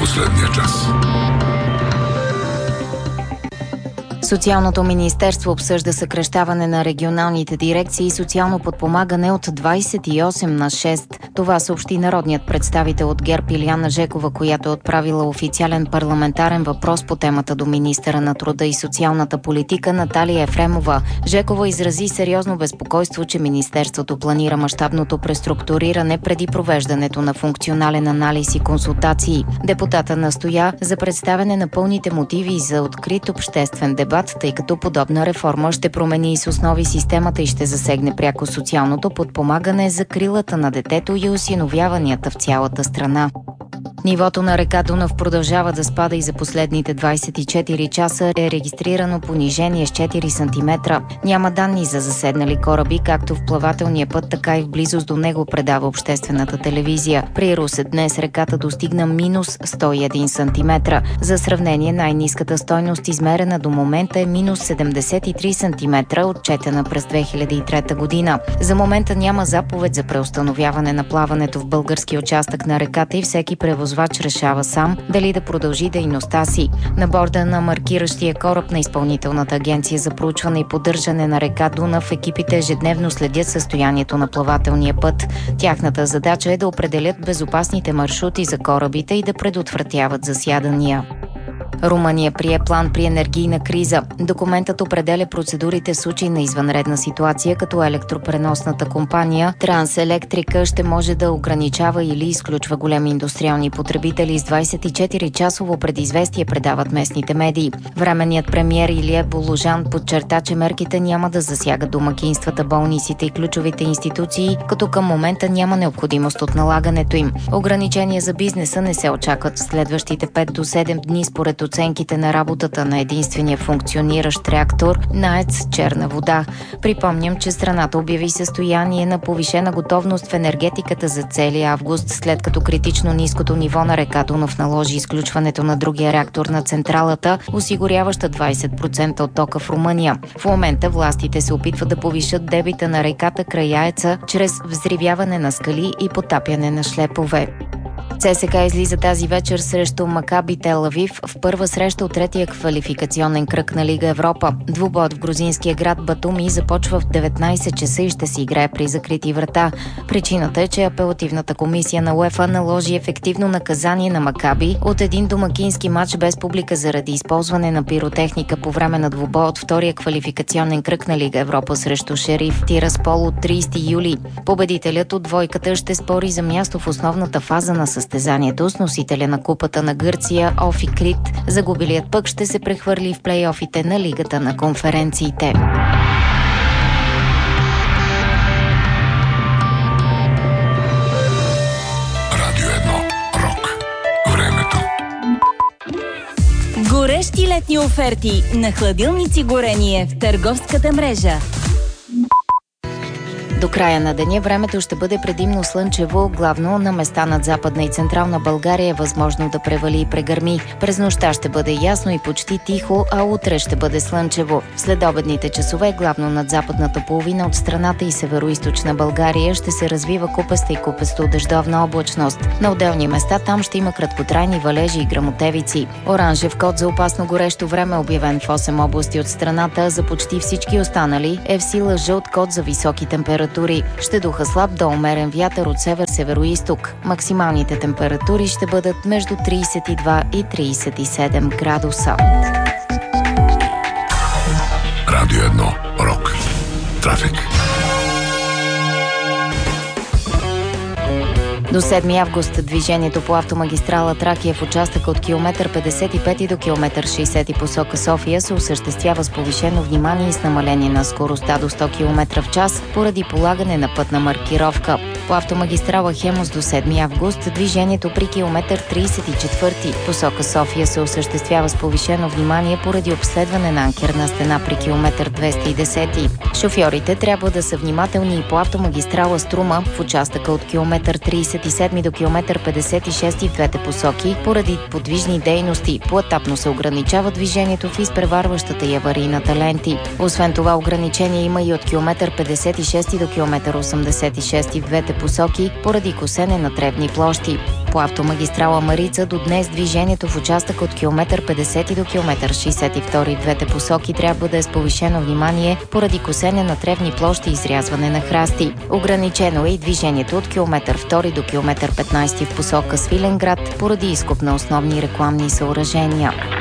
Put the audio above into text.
последния час. Социалното министерство обсъжда съкращаване на регионалните дирекции и социално подпомагане от 28 на 6. Това съобщи народният представител от ГЕРБ Илияна Жекова, която е отправила официален парламентарен въпрос по темата до министъра на труда и социалната политика Наталия Ефремова. Жекова изрази сериозно безпокойство, че министерството планира мащабното преструктуриране преди провеждането на функционален анализ и консултации. Депутата настоя за представяне на пълните мотиви за открит обществен дебат, тъй като подобна реформа ще промени и с основи системата и ще засегне пряко социалното подпомагане, закрилата на детето и осиновяванията в цялата страна. Нивото на река Дунав продължава да спада и за последните 24 часа е регистрирано понижение с 4 см. Няма данни за заседнали кораби, както в плавателния път, така и в близост до него, предава обществената телевизия. При Русе днес реката достигна минус 101 см. За сравнение, най-ниската стойност, измерена до момента, е минус 73 см, отчетена през 2003 година. За момента няма заповед за преустановяване на плаването в български участък на реката и всеки превозвач решава сам дали да продължи дейността си. На борда на маркиращия кораб на Изпълнителната агенция за проучване и поддържане на река Дунав екипите ежедневно следят състоянието на плавателния път. Тяхната задача е да определят безопасните маршрути за корабите и да предотвратяват засядания. Румъния прие план при енергийна криза. Документът определя процедурите в случай на извънредна ситуация, като електропреносната компания Транселектрика ще може да ограничава или изключва големи индустриални потребители с 24-часово предизвестие, предават местните медии. Временният премиер Илия Боложан подчерта, че мерките няма да засягат домакинствата, болниците и ключовите институции, като към момента няма необходимост от налагането им. Ограничения за бизнеса не се очакват в следващите 5 до 7 дни, според оценките на работата на единствения функциониращ реактор на АЕЦ Черна вода. Припомням, че страната обяви състояние на повишена готовност в енергетиката за целия август, след като критично ниското ниво на река Дунав наложи изключването на другия реактор на централата, осигуряваща 20% от тока в Румъния. В момента властите се опитват да повишат дебита на реката край АЕЦа чрез взривяване на скали и потапяне на шлепове. ЦСКА излиза тази вечер срещу Макаби Тел Авив в първа среща от третия квалификационен кръг на Лига Европа. Двубоят в грузинския град Батуми започва в 19 часа и ще се играе при закрити врата. Причината е, че апелативната комисия на УЕФА наложи ефективно наказание на Макаби от един домакински матч без публика заради използване на пиротехника по време на двубой от втория квалификационен кръг на Лига Европа срещу Шериф Тираспол от 30 юли. Победителят от двойката ще спори за място в основната фаза на състезанието с носителя на купата на Гърция Офи Крит. Загубилият пък ще се прехвърли в плейофите на Лигата на конференциите. Радио 1. Рок. Времето. Горещи летни оферти на хладилници горение в търговската мрежа. До края на деня времето ще бъде предимно слънчево, главно на места над Западна и Централна България е възможно да превали и прегърми. През нощта ще бъде ясно и почти тихо, а утре ще бъде слънчево. В следобедните часове, главно над западната половина от страната и североизточна България, ще се развива купеста и купесто-дъждовна облачност. На отделни места там ще има краткотрайни валежи и гръмотевици. Оранжев код за опасно горещо време, обявен в 8 области от страната, за почти всички останали е в сила жълт код за високи температури. Ще духа слаб до умерен вятър от север-североизток. Максималните температури ще бъдат между 32 и 37 градуса. Радио 1. Рок. Трафик. До 7 август движението по автомагистрала Тракия в участъка от километър 55 до километър 60 посока София се осъществява с повишено внимание и с намаление на скоростта до 100 км в час поради полагане на пътна маркировка. По автомагистрала Хемус до 7 август движението при километър 34 посока София се осъществява с повишено внимание поради обследване на анкерна стена при километър 210. Шофьорите трябва да са внимателни и по автомагистрала Струма в участъка от километър 37 до километър 56 в двете посоки поради подвижни дейности. Поетапно се ограничава движението в изпреварващата и аварийната ленти. Освен това ограничение има и от километър 56 до километър 86 в двете посоки поради косене на тревни площи. По автомагистрала Марица до днес движението в участък от километър 50 до километър 62 в двете посоки трябва да е с повишено внимание поради косене на тревни площи и изрязване на храсти. Ограничено е и движението от километър 2 до километър 15 в посока Свиленград поради изкоп на основни рекламни съоръжения.